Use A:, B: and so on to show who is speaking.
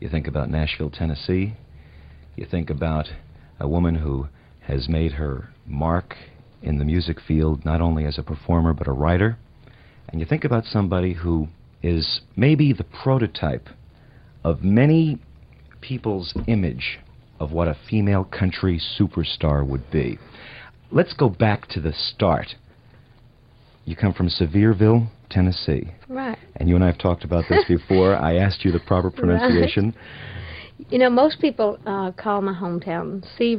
A: You think about Nashville, Tennessee. You think about a woman who has made her mark in the music field, not only as a performer but a writer. And you think about somebody who is maybe the prototype of many people's image of what a female country superstar would be. Let's go back to the start. You come from Sevierville, Tennessee.
B: Right.
A: And you and I have talked about this before. I asked you the proper pronunciation.
B: Right. You know, most people call my hometown